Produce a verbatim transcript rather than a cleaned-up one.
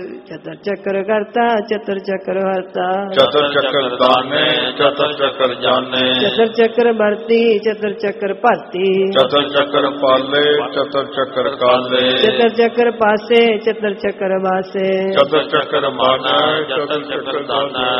ਚਤੁਰ ਚੱਕਰ ਕਰਤਾ ਚਤੁਰ ਚੱਕਰ ਹਰਤਾ। ਚਤੁਰ ਚੱਕਰ ਦਾਨੇ ਚਤੁਰ ਚੱਕਰ ਜਾਣੇ। ਚਤੁਰ ਚੱਕਰ ਵਰਤੀ ਚਤੁਰ ਚੱਕਰ ਭਰਤੀ। ਚਤੁਰ ਚੱਕਰ ਪਾਲੇ ਚਤੁਰ ਚੱਕਰ ਕਾਲੇ। ਚਤੁਰ ਚੱਕਰ ਪਾਸੇ ਚਤੁਰ ਚੱਕਰ ਵਾਸੇ। ਚਤੁਰ ਚੱਕਰ ਮਾਨੈ ਚਤੁਰ ਚੱਕਰ ਦਾਨੈ।